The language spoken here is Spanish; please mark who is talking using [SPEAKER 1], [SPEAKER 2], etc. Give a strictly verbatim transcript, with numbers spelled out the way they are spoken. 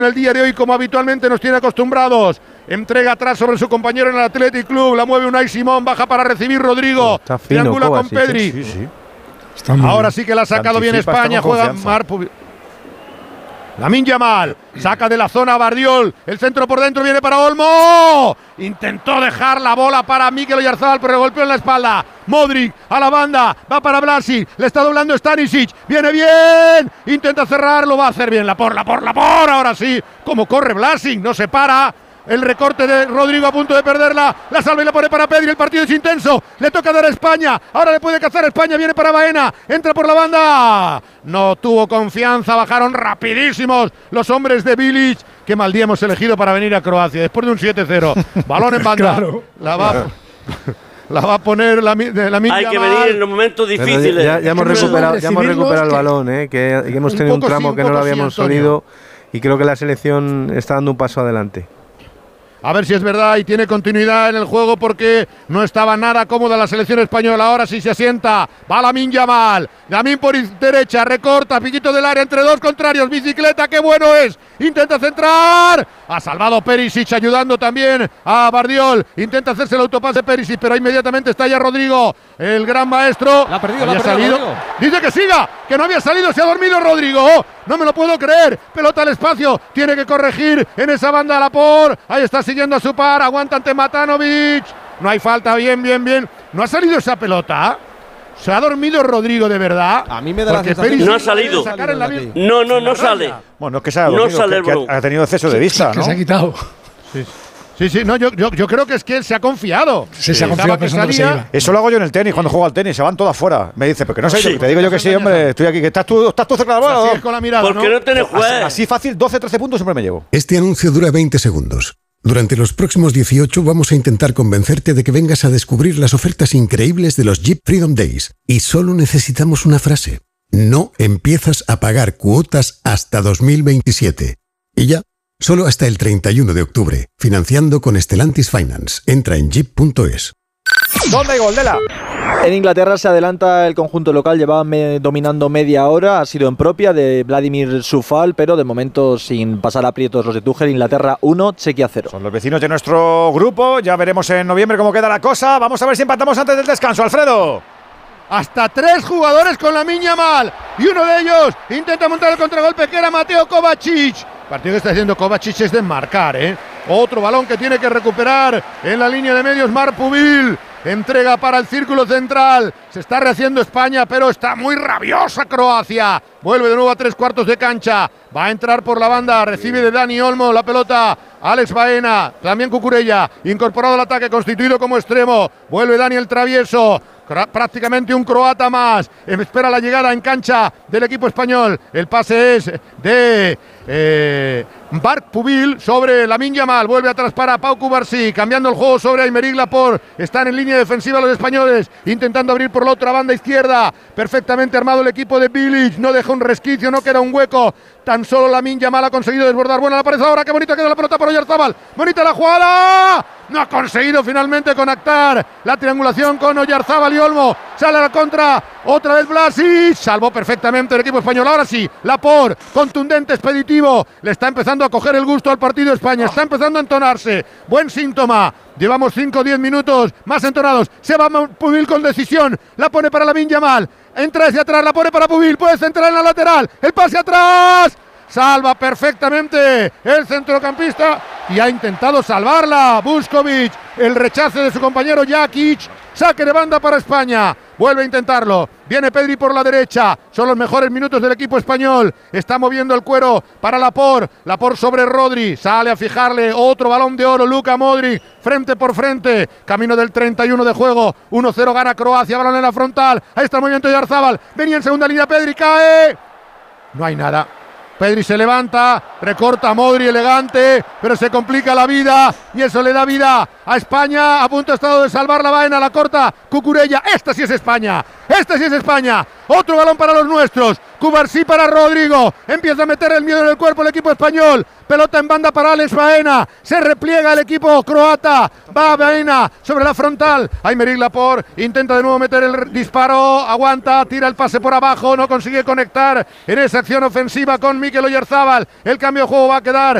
[SPEAKER 1] el día de hoy, como habitualmente nos tiene acostumbrados. Entrega atrás sobre su compañero en el Athletic Club, la mueve Unai Simón, baja para recibir Rodrigo,
[SPEAKER 2] oh,
[SPEAKER 1] triangula con Pedri.
[SPEAKER 2] Sí, sí.
[SPEAKER 1] Ahora sí que la ha sacado bien España, juega Marc Pubil. Lamine Yamal, saca de la zona a Bardiol, el centro por dentro viene para Olmo, intentó dejar la bola para Mikel Oyarzabal, pero golpeó en la espalda. Modric a la banda, va para Vlasic, le está doblando Stanisic, viene bien, intenta cerrarlo, va a hacer bien la por, la por, la por, ahora sí, como corre Vlasic, no se para. El recorte de Rodrigo a punto de perderla, la salva y la pone para Pedri, el partido es intenso, le toca dar a España, ahora le puede cazar a España, viene para Baena, entra por la banda, no tuvo confianza, bajaron rapidísimos los hombres de Bilic. Qué mal día hemos elegido para venir a Croacia, después de un siete cero, balón en banda, claro, la va claro. La va a poner la, la
[SPEAKER 3] Hay que venir en los momentos difíciles.
[SPEAKER 2] Ya, ya hemos recuperado, ya hemos recuperado el balón, eh, que, que hemos tenido un, un tramo sí, que no lo habíamos sí, sonido, y creo que la selección está dando un paso adelante.
[SPEAKER 1] A ver si es verdad y tiene continuidad en el juego, porque no estaba nada cómoda la selección española. Ahora sí se asienta. Va Lamine Yamal. Lamine por derecha, recorta, piquito del área entre dos contrarios. Bicicleta, qué bueno es. Intenta centrar. Ha salvado Perisic, ayudando también a Bardiol. Intenta hacerse el autopase Perisic, pero inmediatamente está ya Rodrigo, el gran maestro.
[SPEAKER 4] La ha perdido,
[SPEAKER 1] había
[SPEAKER 4] la ha perdido,
[SPEAKER 1] salido. Dice que siga, que no había salido, se ha dormido Rodrigo. Oh, no me lo puedo creer. Pelota al espacio. Tiene que corregir en esa banda Laporte. Ahí está siguiendo a su par. Aguanta ante Matanovic. No hay falta. Bien, bien, bien. No ha salido esa pelota. ¿Se ha dormido Rodrigo de verdad?
[SPEAKER 4] A mí me da la sensación
[SPEAKER 3] que no ha salido. No, no, no sale.
[SPEAKER 5] Bueno, es que se ha dormido,
[SPEAKER 3] no sale,
[SPEAKER 5] que, que ha tenido exceso de vista,
[SPEAKER 6] sí,
[SPEAKER 5] ¿no?
[SPEAKER 6] Que se ha quitado.
[SPEAKER 1] Sí. Sí, sí, no, yo, yo, yo creo que es que él se ha confiado.
[SPEAKER 6] Sí, se ha confiado pensando que se iba.
[SPEAKER 5] Eso lo hago yo en el tenis, cuando juego al tenis, se van todas fuera. Me dice, porque no sé,
[SPEAKER 3] sí.
[SPEAKER 5] yo, te digo yo que sí, hombre, estoy aquí, que estás tú, estás tú cerca de la bola.
[SPEAKER 1] Con la mirada,
[SPEAKER 3] ¿por qué no, no tenés juez?
[SPEAKER 5] Así, así fácil, doce, trece puntos siempre me llevo.
[SPEAKER 7] Este anuncio dura veinte segundos. Durante los próximos dieciocho vamos a intentar convencerte de que vengas a descubrir las ofertas increíbles de los Jeep Freedom Days. Y solo necesitamos una frase. No empiezas a pagar cuotas hasta dos mil veintisiete. Y ya. Solo hasta el treinta y uno de octubre. Financiando con Stellantis Finance. Entra en jeep punto es.
[SPEAKER 5] ¿Dónde hay gol, Dela?
[SPEAKER 4] En Inglaterra se adelanta el conjunto local, llevaba me, dominando media hora, ha sido en propia de Vladimir Šufal, pero de momento sin pasar aprietos los de Tuchel. Inglaterra uno, Chequia cero.
[SPEAKER 5] Son los vecinos de nuestro grupo, ya veremos en noviembre cómo queda la cosa. Vamos a ver si empatamos antes del descanso, Alfredo.
[SPEAKER 1] Hasta tres jugadores con Lamine Yamal y uno de ellos intenta montar el contragolpe, que era Mateo Kovacic. El partido que está haciendo Kovacic es de marcar, ¿eh? Otro balón que tiene que recuperar en la línea de medios Marc Pubil. Entrega para el círculo central. Se está rehaciendo España, pero está muy rabiosa Croacia. Vuelve de nuevo a tres cuartos de cancha. Va a entrar por la banda. Recibe de Dani Olmo la pelota. Alex Baena. También Cucurella. Incorporado al ataque, constituido como extremo. Vuelve Dani el travieso. Prácticamente un croata más. Espera la llegada en cancha del equipo español. El pase es de eh, Marc Pubil sobre Lamine Yamal. Vuelve atrás para Pau Cubarsí. Cambiando el juego sobre Aymeric Laporte. Están en línea defensiva los españoles. Intentando abrir por la otra banda izquierda. Perfectamente armado el equipo de Bilic. No deja un resquicio, no queda un hueco. Tan solo Lamine Yamal ha conseguido desbordar. Buena la pared ahora. Qué bonita queda la pelota para Oyarzabal. Bonita la jugada. No ha conseguido finalmente conectar la triangulación con Oyarzabal y Olmo. Sale a la contra. Otra vez Vlasic. Salvó perfectamente el equipo español. Ahora sí, Laporte, contundente, expeditivo. Le está empezando a coger el gusto al partido España. Está empezando a entonarse. Buen síntoma. Llevamos cinco o diez minutos más entonados. Se va Pubil con decisión. La pone para Lamine Yamal. Entra hacia atrás. La pone para Pubil. Puede centrar en la lateral. El pase atrás. Salva perfectamente el centrocampista y ha intentado salvarla Vuskovic. El rechace de su compañero Jakic. Saque de banda para España. Vuelve a intentarlo. Viene Pedri por la derecha. Son los mejores minutos del equipo español. Está moviendo el cuero para Laporte. Laporte sobre Rodri. Sale a fijarle. Otro balón de oro. Luka Modric. Frente por frente. Camino del treinta y uno de juego. uno cero gana Croacia. Balón en la frontal. Ahí está el movimiento de Oyarzabal. Venía en segunda línea Pedri. Cae. No hay nada. Pedri se levanta, recorta a Modric, elegante, pero se complica la vida y eso le da vida a España. A punto ha estado de salvar la vaina, la corta Cucurella. Esta sí es España. Este sí es España. Otro balón para los nuestros. Cubarsí para Rodrigo. Empieza a meter el miedo en el cuerpo el equipo español. Pelota en banda para Alex Baena. Se repliega el equipo croata. Va Baena sobre la frontal. Aymeric Laporte intenta de nuevo meter el disparo. Aguanta, tira el pase por abajo. No consigue conectar en esa acción ofensiva con Mikel Oyarzabal. El cambio de juego va a quedar